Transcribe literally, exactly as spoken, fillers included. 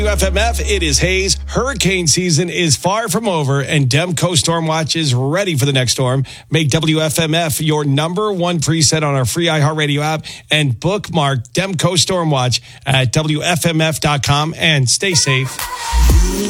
W F M F, it is Hayes. Hurricane season is far from over, and Demco Storm Watch is ready for the next storm. Make W F M F your number one preset on our free iHeartRadio app and bookmark Demco Storm Watch at W F M F dot com and stay safe.